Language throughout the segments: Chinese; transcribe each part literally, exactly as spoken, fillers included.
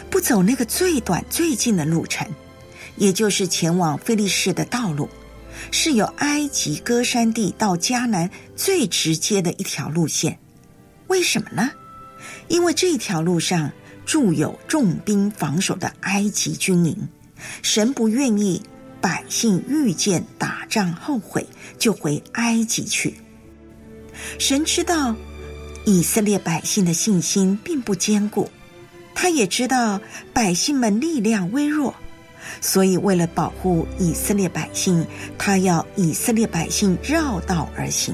不走那个最短最近的路程，也就是前往非利士的道路，是由埃及歌珊地到迦南最直接的一条路线。为什么呢？因为这条路上驻有重兵防守的埃及军营，神不愿意百姓遇见打仗后悔就回埃及去。神知道以色列百姓的信心并不坚固，他也知道百姓们力量微弱，所以为了保护以色列百姓，他要以色列百姓绕道而行。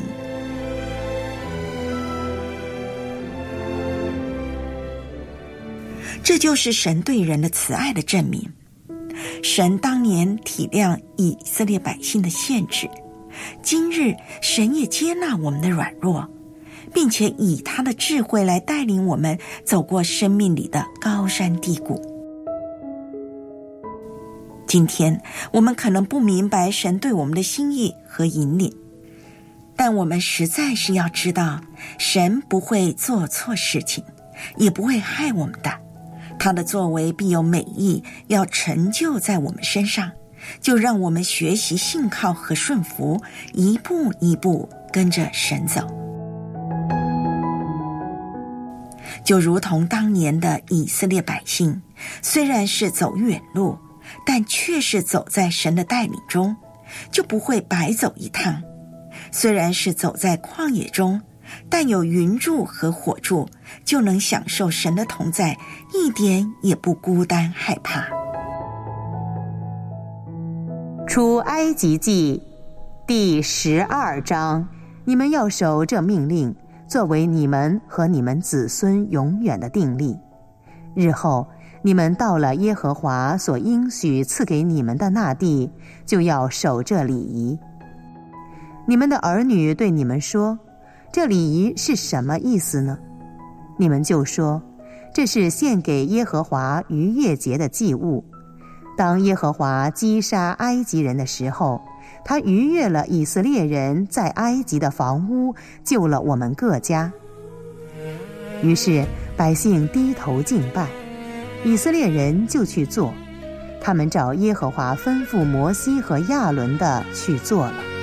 这就是神对人的慈爱的证明。神当年体谅以色列百姓的限制，今日神也接纳我们的软弱，并且以他的智慧来带领我们走过生命里的高山低谷。今天我们可能不明白神对我们的心意和引领，但我们实在是要知道，神不会做错事情，也不会害我们的。他的作为必有美意，要成就在我们身上，就让我们学习信靠和顺服，一步一步跟着神走。就如同当年的以色列百姓，虽然是走远路，但却是走在神的带领中，就不会白走一趟。虽然是走在旷野中，但有云柱和火柱，就能享受神的同在，一点也不孤单害怕。 出埃及记第十二章，你们要守这命令，作为你们和你们子孙永远的定例。日后你们到了耶和华所应许赐给你们的那地，就要守这礼仪。你们的儿女对你们说，这礼仪是什么意思呢？你们就说，这是献给耶和华逾越节的祭物。当耶和华击杀埃及人的时候，他逾越了以色列人在埃及的房屋，救了我们各家。于是百姓低头敬拜，以色列人就去做，他们照耶和华吩咐摩西和亚伦的去做了。